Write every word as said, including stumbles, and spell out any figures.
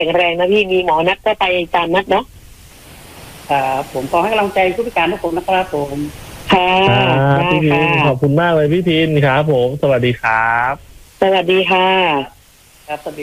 ข็งแรงนะพี่มีหมอนัดก็ไปตามนัดเนาะครับผมขอให้กำลังใจผู้พิการทุกคนนะครับผมค่ะได้พี่พิค่ะนขอบคุณมากเลยพี่พินครับผมสวัสดีครับสวัสดีค่ะครับสวัสดี